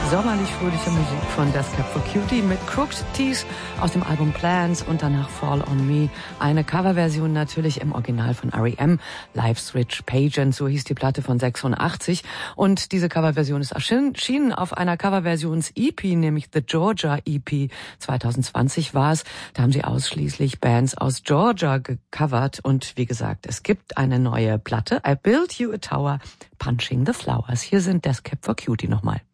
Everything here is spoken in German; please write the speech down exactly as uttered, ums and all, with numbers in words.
Sommerlich fröhliche Musik von Death Cab for Cutie mit Crooked Teeth aus dem Album Plans und danach Fall on Me. Eine Coverversion natürlich im Original von R E M. Life's Rich Pageant, so hieß die Platte von sechsundachtzig. Und diese Coverversion ist erschienen auf einer Coverversions-E P, nämlich The Georgia E P. zwanzig zwanzig war es. Da haben sie ausschließlich Bands aus Georgia gecovert. Und wie gesagt, es gibt eine neue Platte. I Built You a Tower, Punching the Flowers. Hier sind Death Cab for Cutie nochmal.